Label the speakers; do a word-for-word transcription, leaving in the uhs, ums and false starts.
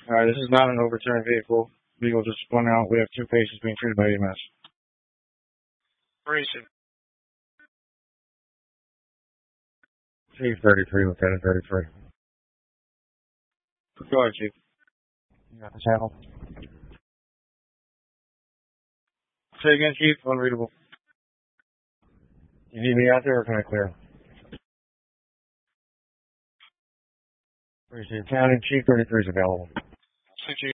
Speaker 1: Alright, this is not an overturned vehicle. Legal just point out we have two patients being treated by E M S.
Speaker 2: Racing.
Speaker 1: Chief thirty-three, Lieutenant thirty-three. Go ahead, Chief. You got the channel? Say again, Chief. Unreadable. You need me out there or can I clear? Appreciate it. County Chief thirty-three is available.
Speaker 2: Thank you.